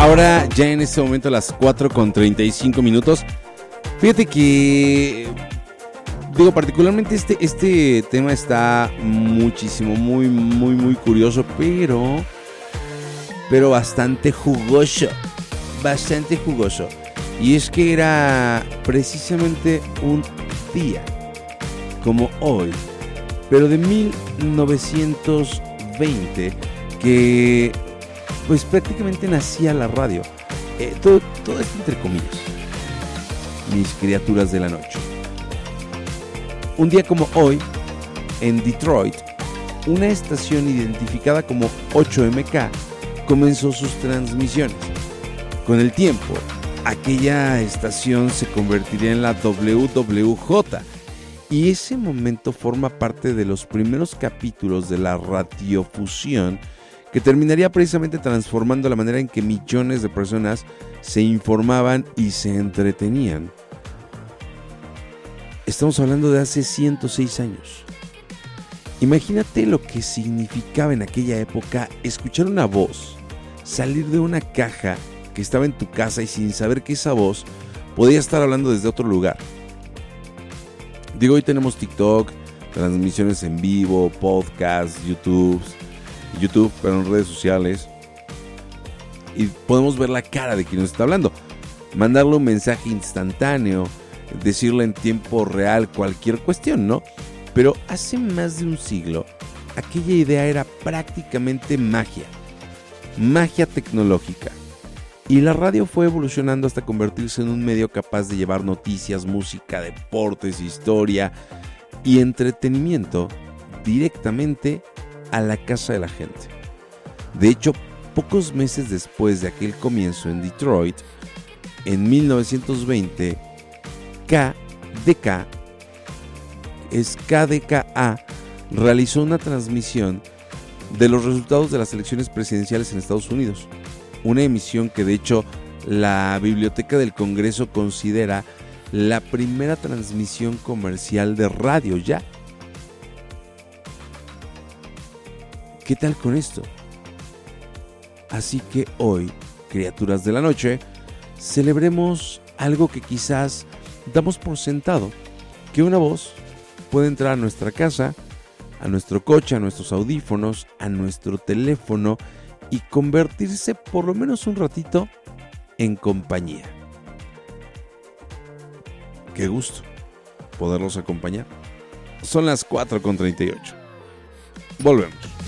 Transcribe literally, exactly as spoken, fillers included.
hora ya en este momento a las cuatro con treinta y cinco minutos. Fíjate que, digo, particularmente este, este tema está muchísimo, muy, muy, muy curioso, pero, pero bastante jugoso, bastante jugoso. Y es que era precisamente un día como hoy, pero de mil novecientos veinte, que pues prácticamente nacía la radio. Eh, todo, todo esto entre comillas. Mis criaturas de la noche. Un día como hoy, en Detroit, una estación identificada como ocho eme ka comenzó sus transmisiones. Con el tiempo, aquella estación se convertiría en la doble u doble u jota, y ese momento forma parte de los primeros capítulos de la radiofusión, que terminaría precisamente transformando la manera en que millones de personas se informaban y se entretenían. Estamos hablando de hace ciento seis años. Imagínate lo que significaba en aquella época escuchar una voz salir de una caja que estaba en tu casa y sin saber que esa voz podía estar hablando desde otro lugar. Digo, hoy tenemos TikTok, transmisiones en vivo, podcasts, YouTube, YouTube, pero en redes sociales, y podemos ver la cara de quien nos está hablando, mandarle un mensaje instantáneo, decirle en tiempo real cualquier cuestión, ¿no? Pero hace más de un siglo, aquella idea era prácticamente magia, magia tecnológica. Y la radio fue evolucionando hasta convertirse en un medio capaz de llevar noticias, música, deportes, historia y entretenimiento directamente a la casa de la gente. De hecho, pocos meses después de aquel comienzo en Detroit, en mil novecientos veinte, K D K, es K D K A, realizó una transmisión de los resultados de las elecciones presidenciales en Estados Unidos. Una emisión que de hecho la Biblioteca del Congreso considera la primera transmisión comercial de radio ya. ¿Qué tal con esto? Así que hoy, criaturas de la noche, celebremos algo que quizás damos por sentado, que una voz puede entrar a nuestra casa, a nuestro coche, a nuestros audífonos, a nuestro teléfono y convertirse por lo menos un ratito en compañía. Qué gusto poderlos acompañar. Son las cuatro con treinta y ocho. Volvemos.